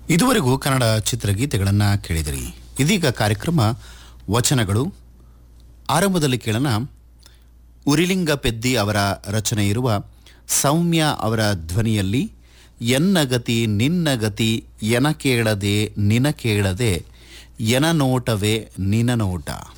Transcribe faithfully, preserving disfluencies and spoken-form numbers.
ಇದುವರೆಗೂ ಕನ್ನಡ ಚಿತ್ರಗೀತೆಗಳನ್ನು ಕೇಳಿದಿರಿ. ಇದೀಗ ಕಾರ್ಯಕ್ರಮ ವಚನಗಳು. ಆರಂಭದಲ್ಲಿ ಕೇಳೋಣ ಉರಿಲಿಂಗ ಪೆದ್ದಿ ಅವರ ರಚನೆ ಇರುವ ಸೌಮ್ಯ ಅವರ ಧ್ವನಿಯಲ್ಲಿ ಎನ್ನ ಗತಿ ನಿನ್ನ ಗತಿ ಎನ ಕೇಳದೆ ನಿನ ಕೇಳದೆ ಎನ ನೋಟವೇ ನಿನ ನೋಟ.